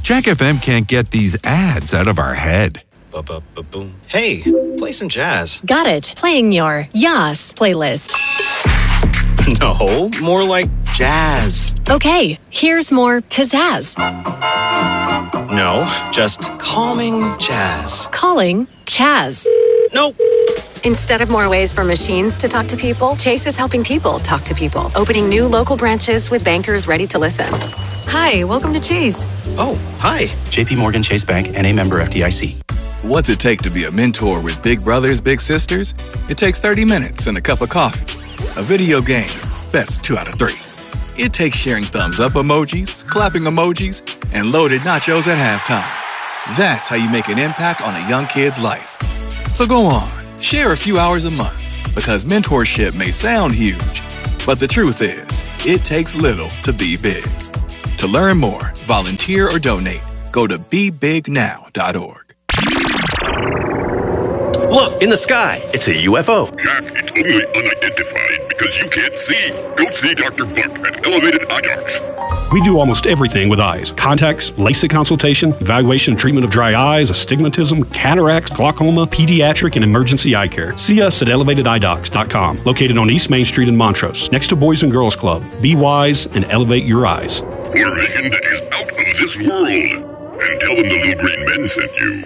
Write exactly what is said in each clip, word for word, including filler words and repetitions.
Jack F M can't get these ads out of our head. Ba-ba-ba-boom. Hey, play some jazz. Got it. Playing your Yas playlist. No, more like jazz. Okay, here's more pizzazz. No, just calming jazz. Calling Chaz. Nope. Instead of more ways for machines to talk to people, Chase is helping people talk to people, opening new local branches with bankers ready to listen. Hi, welcome to Chase. Oh, hi. J P Morgan Chase Bank, N A member F D I C. What's it take to be a mentor with big brothers, big sisters? It takes thirty minutes and a cup of coffee. A video game, that's two out of three. It takes sharing thumbs up emojis, clapping emojis, and loaded nachos at halftime. That's how you make an impact on a young kid's life. So go on, share a few hours a month, because mentorship may sound huge, but the truth is, it takes little to be big. To learn more, volunteer, or donate, go to be big now dot org. Look, in the sky. It's a U F O. Jack, it's only unidentified because you can't see. Go see Doctor Buck at Elevated Eye Docs. We do almost everything with eyes. Contacts, LASIK consultation, evaluation and treatment of dry eyes, astigmatism, cataracts, glaucoma, pediatric, and emergency eye care. See us at elevated eye docs dot com, located on East Main Street in Montrose, next to Boys and Girls Club. Be wise and elevate your eyes. For vision that is out of this world. And tell them the Little Green Men sent you.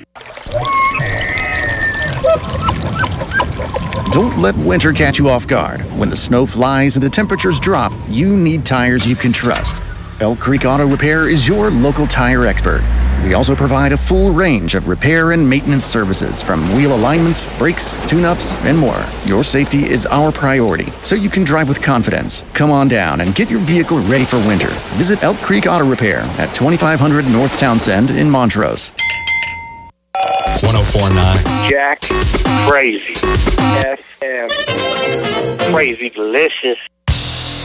Don't let winter catch you off guard. When the snow flies and the temperatures drop, you need tires you can trust. Elk Creek Auto Repair is your local tire expert. We also provide a full range of repair and maintenance services, from wheel alignment, brakes, tune-ups, and more. Your safety is our priority, so you can drive with confidence. Come on down and get your vehicle ready for winter. Visit Elk Creek Auto Repair at twenty-five hundred North Townsend in Montrose. one oh four point nine. Jack, crazy. F M. Crazy delicious.